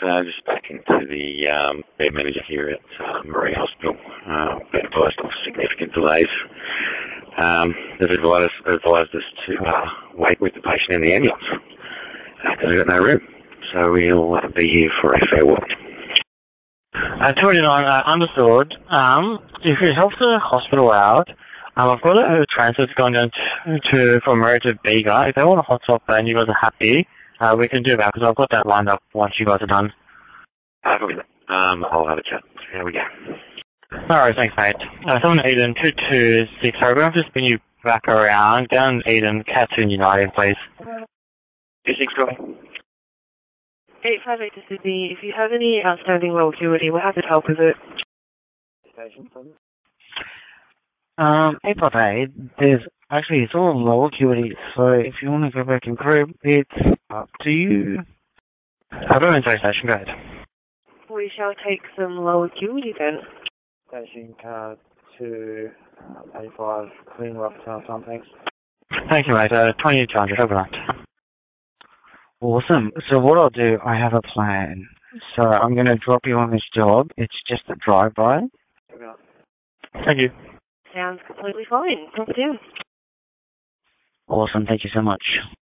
just back into the bed manager here at Marine Hospital. Been advised of significant delays. They've advised us to wait with the patient in the ambulance because we've got no room. So we'll be here for a fair while. 29, understood. If it helps the hospital out, I've got a transfer going down from Murray to Bega. If they want a hot stop and you guys are happy, we can do that because I've got that lined up once you guys are done. I'll have a chat. Here we go. Alright, thanks mate. 7 Eden 226, sorry, we're going to spin you back around. Down Eden, Catsoon United, please. 26, go. 858 to Sydney. If you have any outstanding low acuity, we're happy to help with it. 858, it's all low acuity, so if you want to go back in group, it's up to you. I'll go into station, go ahead. We shall take some low acuity then. Station card 285, clean rough time, thanks. Thank you mate, 2200, overnight. Awesome. So what I'll do, I have a plan. So I'm going to drop you on this job. It's just a drive-by. Thank you. Sounds completely fine. Thank you. Awesome. Thank you so much.